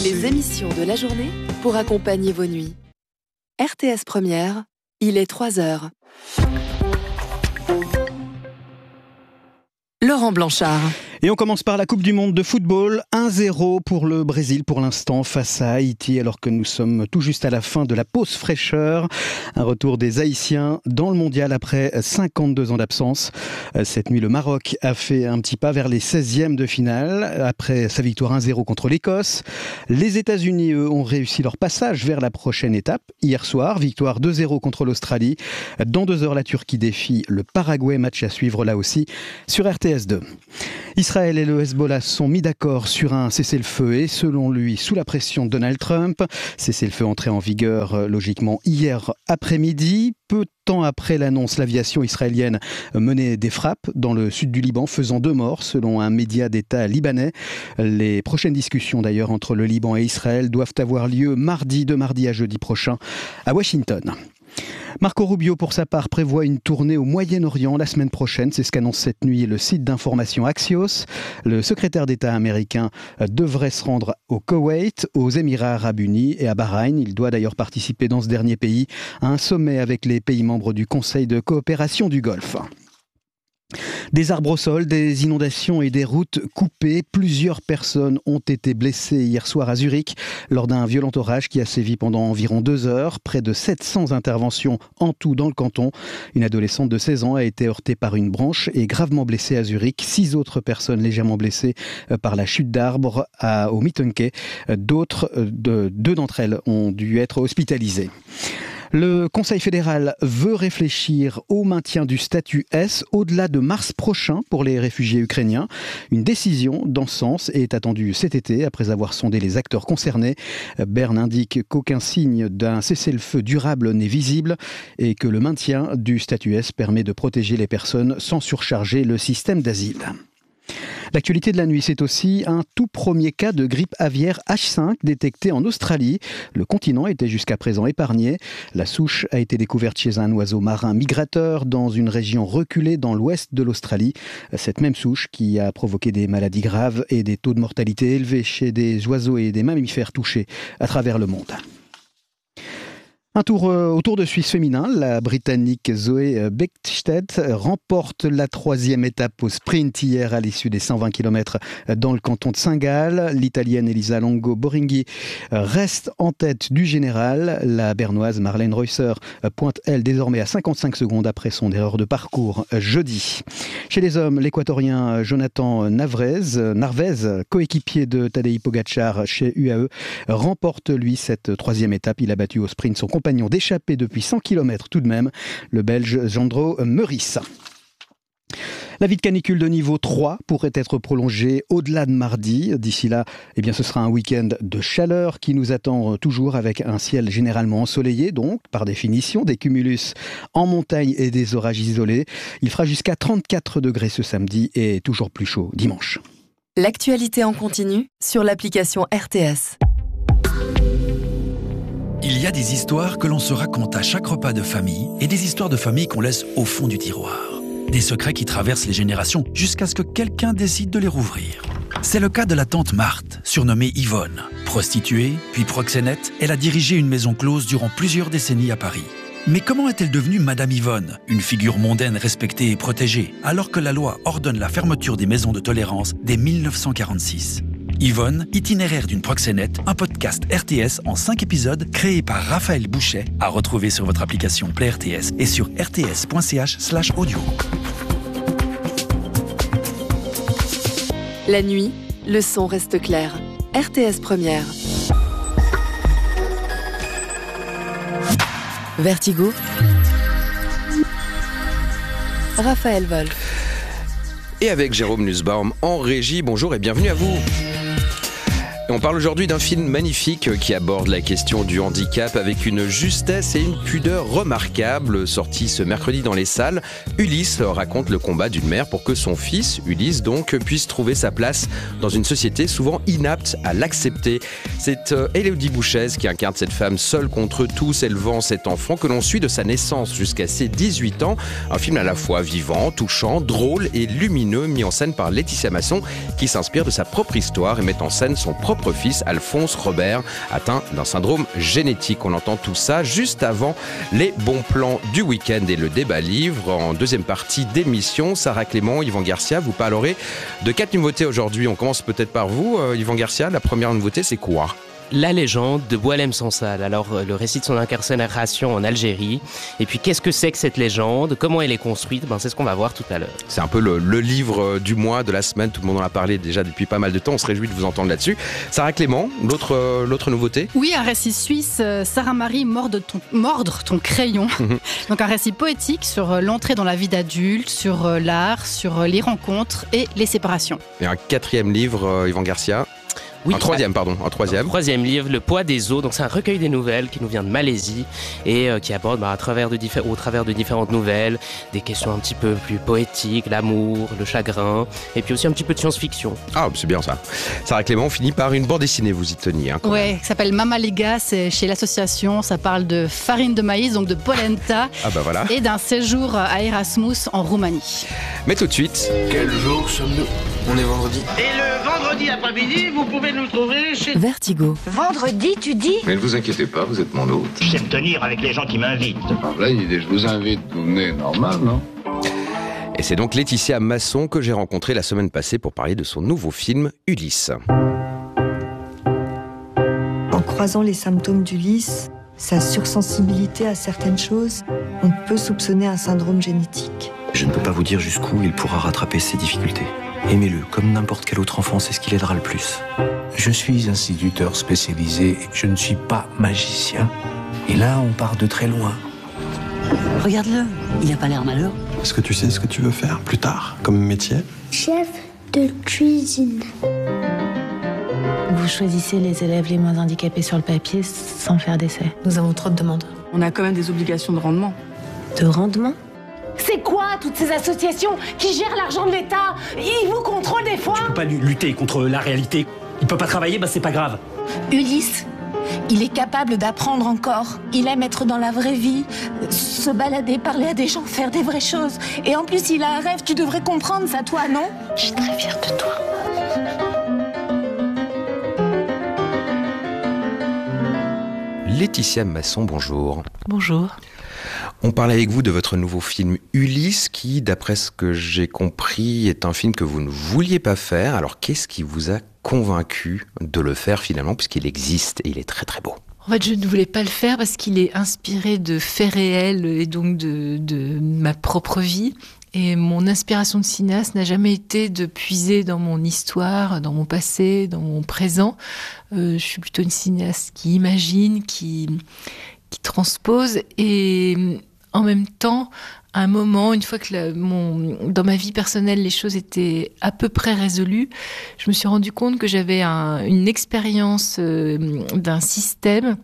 Les émissions de la journée pour accompagner vos nuits. RTS Première, il est 3h. Laurent Blanchard. Et on commence par la Coupe du Monde de football. 1-0 pour le Brésil pour l'instant face à Haïti, alors que nous sommes tout juste à la fin de la pause fraîcheur. Un retour des Haïtiens dans le mondial après 52 ans d'absence. Cette nuit, le Maroc a fait un petit pas vers les 16e de finale après sa victoire 1-0 contre l'Écosse. Les États-Unis, eux, ont réussi leur passage vers la prochaine étape. Hier soir, victoire 2-0 contre l'Australie. Dans 2 heures, la Turquie défie le Paraguay. Match à suivre là aussi sur RTS2. Israël et le Hezbollah sont mis d'accord sur un cessez-le-feu et, selon lui, sous la pression de Donald Trump. Cessez-le-feu entré en vigueur logiquement hier après-midi. Peu de temps après l'annonce, l'aviation israélienne menait des frappes dans le sud du Liban, faisant 2 morts, selon un média d'État libanais. Les prochaines discussions d'ailleurs entre le Liban et Israël doivent avoir lieu de mardi à jeudi prochain à Washington. Marco Rubio, pour sa part, prévoit une tournée au Moyen-Orient la semaine prochaine. C'est ce qu'annonce cette nuit le site d'information Axios. Le secrétaire d'État américain devrait se rendre au Koweït, aux Émirats Arabes Unis et à Bahreïn. Il doit d'ailleurs participer dans ce dernier pays à un sommet avec les pays membres du Conseil de coopération du Golfe. Des arbres au sol, des inondations et des routes coupées. Plusieurs personnes ont été blessées hier soir à Zurich lors d'un violent orage qui a sévi pendant environ 2 heures. Près de 700 interventions en tout dans le canton. Une adolescente de 16 ans a été heurtée par une branche et gravement blessée à Zurich. 6 autres personnes légèrement blessées par la chute d'arbres au Mittenke. Deux d'entre elles ont dû être hospitalisées. Le Conseil fédéral veut réfléchir au maintien du statut S au-delà de mars prochain pour les réfugiés ukrainiens. Une décision dans ce sens est attendue cet été après avoir sondé les acteurs concernés. Berne indique qu'aucun signe d'un cessez-le-feu durable n'est visible et que le maintien du statut S permet de protéger les personnes sans surcharger le système d'asile. L'actualité de la nuit, c'est aussi un tout premier cas de grippe aviaire H5 détecté en Australie. Le continent était jusqu'à présent épargné. La souche a été découverte chez un oiseau marin migrateur dans une région reculée dans l'ouest de l'Australie. Cette même souche qui a provoqué des maladies graves et des taux de mortalité élevés chez des oiseaux et des mammifères touchés à travers le monde. Un tour au Tour de Suisse féminin. La Britannique Zoe Bäckstedt remporte la 3e étape au sprint hier à l'issue des 120 km dans le canton de Saint-Gall. L'Italienne Elisa Longo Borghi reste en tête du général. La Bernoise Marlène Reusser pointe, elle, désormais à 55 secondes après son erreur de parcours jeudi. Chez les hommes, l'Équatorien Jonathan Narvaez, coéquipier de Tadej Pogačar chez UAE, remporte, lui, cette 3e étape. Il a battu au sprint son compagnon d'échappée depuis 100 km tout de même, le Belge Jandro Meurice. L'avis de canicule de niveau 3 pourrait être prolongé au-delà de mardi. D'ici là, ce sera un week-end de chaleur qui nous attend toujours avec un ciel généralement ensoleillé, donc par définition des cumulus en montagne et des orages isolés. Il fera jusqu'à 34 degrés ce samedi et toujours plus chaud dimanche. L'actualité en continu sur l'application RTS. Il y a des histoires que l'on se raconte à chaque repas de famille et des histoires de famille qu'on laisse au fond du tiroir. Des secrets qui traversent les générations jusqu'à ce que quelqu'un décide de les rouvrir. C'est le cas de la tante Marthe, surnommée Yvonne. Prostituée, puis proxénète, elle a dirigé une maison close durant plusieurs décennies à Paris. Mais comment est-elle devenue Madame Yvonne, une figure mondaine respectée et protégée, alors que la loi ordonne la fermeture des maisons de tolérance dès 1946 ? Yvonne, itinéraire d'une proxénète, un podcast RTS en 5 épisodes créé par Raphaël Bouchet, à retrouver sur votre application Play RTS et sur rts.ch/audio. La nuit, le son reste clair. RTS Première. Vertigo. Raphaël Wolf. Et avec Jérôme Nussbaum en régie, bonjour et bienvenue à vous. On parle aujourd'hui d'un film magnifique qui aborde la question du handicap avec une justesse et une pudeur remarquables. Sorti ce mercredi dans les salles, Ulysse raconte le combat d'une mère pour que son fils, Ulysse donc, puisse trouver sa place dans une société souvent inapte à l'accepter. C'est Élodie Bouchez qui incarne cette femme seule contre tous, élevant cet enfant que l'on suit de sa naissance jusqu'à ses 18 ans. Un film à la fois vivant, touchant, drôle et lumineux, mis en scène par Laetitia Masson, qui s'inspire de sa propre histoire et met en scène son propre propre fils, Alphonse Robert, atteint d'un syndrome génétique. On entend tout ça juste avant les bons plans du week-end et le débat livre. En deuxième partie d'émission, Sarah Clément, Yvan Garcia, vous parlerez de 4 nouveautés aujourd'hui. On commence peut-être par vous, Yvan Garcia. La première nouveauté, c'est quoi ? La légende de Boualem Sansal. Alors, le récit de son incarcération en Algérie. Et puis, qu'est-ce que c'est que cette légende ? Comment elle est construite ? C'est ce qu'on va voir tout à l'heure. C'est un peu le livre du mois, de la semaine. Tout le monde en a parlé déjà depuis pas mal de temps. On se réjouit de vous entendre là-dessus. Sarah Clément, l'autre nouveauté ? Oui, un récit suisse, Sarah-Marie, mordre ton crayon. Donc, un récit poétique sur l'entrée dans la vie d'adulte, sur l'art, sur les rencontres et les séparations. Et un 4e livre, Yvan Garcia ? Oui, un troisième. Troisième livre, Le poids des os. Donc c'est un recueil des nouvelles qui nous vient de Malaisie et qui aborde au travers de différentes nouvelles des questions un petit peu plus poétiques, l'amour, le chagrin et puis aussi un petit peu de science-fiction. Ah, c'est bien ça. Sarah Clément, on finit par une bande dessinée, vous y teniez. Ouais, qui s'appelle Mama Liga, c'est chez l'association. Ça parle de farine de maïs, donc de polenta. Voilà. Et d'un séjour à Erasmus en Roumanie. Mais tout de suite... Quel jour sommes-nous ? On est vendredi. Et le vendredi après-midi, vous pouvez nous trouver chez... Vertigo. Vendredi, tu dis ? Mais ne vous inquiétez pas, vous êtes mon hôte. Je sais me tenir avec les gens qui m'invitent. Là, l'idée, je vous invite, vous venez, normal, non ? Et c'est donc Laetitia Masson que j'ai rencontrée la semaine passée pour parler de son nouveau film Ulysse. En croisant les symptômes d'Ulysse, sa sursensibilité à certaines choses, on peut soupçonner un syndrome génétique. Je ne peux pas vous dire jusqu'où il pourra rattraper ses difficultés. Aimez-le, comme n'importe quel autre enfant, c'est ce qui l'aidera le plus. Je suis instituteur spécialisé, je ne suis pas magicien. Et là, on part de très loin. Regarde-le, il n'a pas l'air malheureux. Est-ce que tu sais ce que tu veux faire plus tard, comme métier ? Chef de cuisine. Vous choisissez les élèves les moins handicapés sur le papier sans faire d'essai. Nous avons trop de demandes. On a quand même des obligations de rendement. De rendement ? C'est quoi toutes ces associations qui gèrent l'argent de l'État ? Ils vous contrôlent des fois ? Tu peux pas lutter contre la réalité. Il peut pas travailler, c'est pas grave. Ulysse, il est capable d'apprendre encore. Il aime être dans la vraie vie, se balader, parler à des gens, faire des vraies choses. Et en plus, il a un rêve, tu devrais comprendre ça, toi, non ? Je suis très fière de toi. Laetitia Masson, bonjour. Bonjour. On parle avec vous de votre nouveau film Ulysse qui, d'après ce que j'ai compris, est un film que vous ne vouliez pas faire. Alors qu'est-ce qui vous a convaincu de le faire finalement, puisqu'il existe et il est très très beau ? En fait, je ne voulais pas le faire parce qu'il est inspiré de faits réels et donc de ma propre vie. Et mon inspiration de cinéaste n'a jamais été de puiser dans mon histoire, dans mon passé, dans mon présent. Je suis plutôt une cinéaste qui imagine, qui transpose. Et en même temps, à un moment, une fois que dans ma vie personnelle, les choses étaient à peu près résolues, je me suis rendu compte que j'avais une expérience d'un système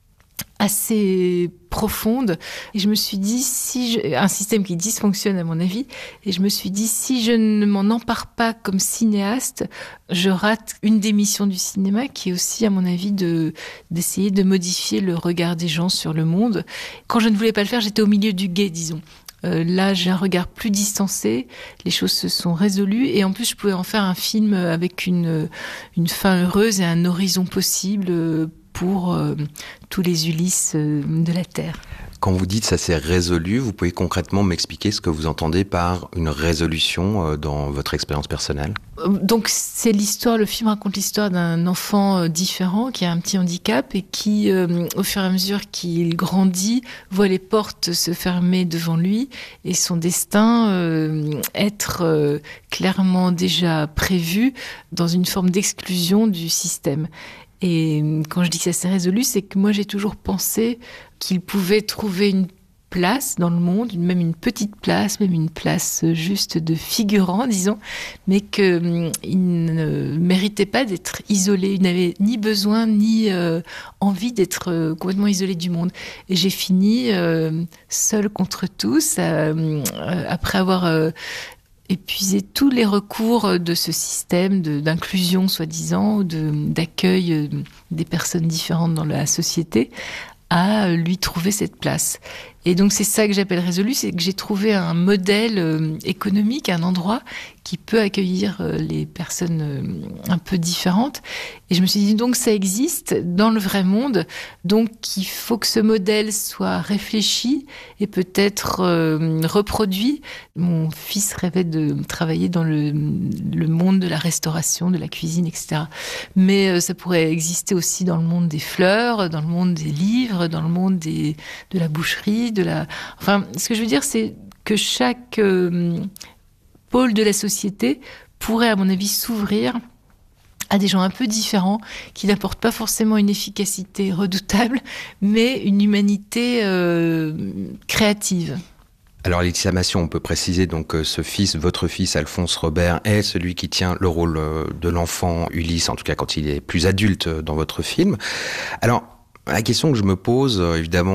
assez profonde. Et je me suis dit, un système qui dysfonctionne à mon avis, et je me suis dit, si je ne m'en empare pas comme cinéaste, je rate une des missions du cinéma qui est aussi, à mon avis, d'essayer de modifier le regard des gens sur le monde. Quand je ne voulais pas le faire, j'étais au milieu du gué, disons. Là, j'ai un regard plus distancé, les choses se sont résolues et en plus, je pouvais en faire un film avec une fin heureuse et un horizon possible pour tous les Ulysses de la Terre. Quand vous dites ça s'est résolu, vous pouvez concrètement m'expliquer ce que vous entendez par une résolution dans votre expérience personnelle ? Donc c'est le film raconte l'histoire d'un enfant différent qui a un petit handicap et qui, au fur et à mesure qu'il grandit, voit les portes se fermer devant lui et son destin être clairement déjà prévu dans une forme d'exclusion du système. Et quand je dis que ça s'est résolu, c'est que moi j'ai toujours pensé qu'il pouvait trouver une place dans le monde, même une petite place, même une place juste de figurant, disons, mais qu'il ne méritait pas d'être isolé. Il n'avait ni besoin ni envie d'être complètement isolé du monde. Et j'ai fini seule contre tous, après avoir épuiser tous les recours de ce système d'inclusion, soi-disant, ou d'accueil des personnes différentes dans la société, à lui trouver cette place. Et donc c'est ça que j'appelle résolu, c'est que j'ai trouvé un modèle économique, un endroit qui peut accueillir les personnes un peu différentes. Et je me suis dit, donc ça existe dans le vrai monde, donc il faut que ce modèle soit réfléchi et peut-être reproduit. Mon fils rêvait de travailler dans le monde de la restauration, de la cuisine, etc. Mais ça pourrait exister aussi dans le monde des fleurs, dans le monde des livres, dans le monde de la boucherie, Enfin, ce que je veux dire, c'est que chaque pôle de la société pourrait, à mon avis, s'ouvrir à des gens un peu différents, qui n'apportent pas forcément une efficacité redoutable, mais une humanité créative. Alors Laetitia Massion, on peut préciser donc que votre fils Alphonse Robert est celui qui tient le rôle de l'enfant Ulysse, en tout cas quand il est plus adulte dans votre film. Alors, la question que je me pose, évidemment,